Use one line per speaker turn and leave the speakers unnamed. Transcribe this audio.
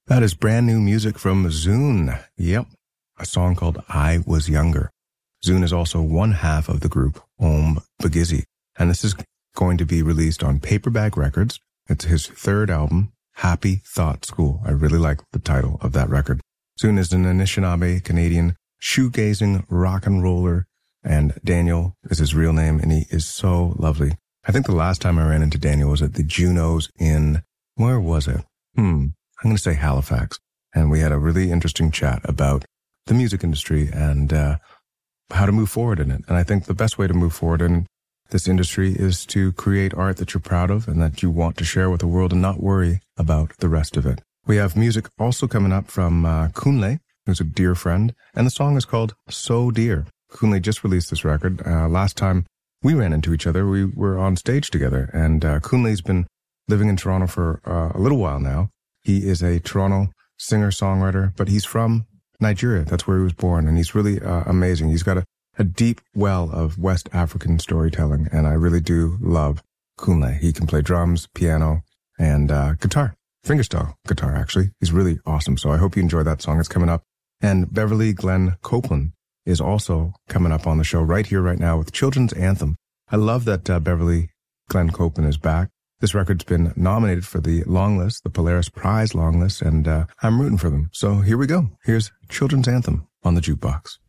That is brand new music from Zune. Yep. A song called I Was Younger. Zune is also one half of the group Om Bagizi. And this is going to be released on Paperbag Records. It's his third album, Happy Thought School. I really like the title of that record. Zune is an Anishinaabe Canadian shoegazing rock and roller. And Daniel is his real name, and he is so lovely. I think the last time I ran into Daniel was at the Junos in, where was it? I'm going to say Halifax. And we had a really interesting chat about the music industry and how to move forward in it. And I think the best way to move forward in this industry is to create art that you're proud of and that you want to share with the world and not worry about the rest of it. We have music also coming up from Kunle, who's a dear friend, and the song is called So Dear. Kunle just released this record. Last time we ran into each other, we were on stage together, and Kunle's been living in Toronto for a little while now. He is a Toronto singer-songwriter, but he's from Nigeria. That's where he was born, and he's really amazing. He's got a deep well of West African storytelling, and I really do love Kunle. He can play drums, piano, and guitar. Fingerstyle guitar, actually. He's really awesome, so I hope you enjoy that song. It's coming up. And Beverly Glenn Copeland is also coming up on the show right here, right now with Children's Anthem. I love that Beverly Glenn Copeland is back. This record's been nominated for the long list, the Polaris Prize long list, and I'm rooting for them. So here we go. Here's Children's Anthem on the Jukebox.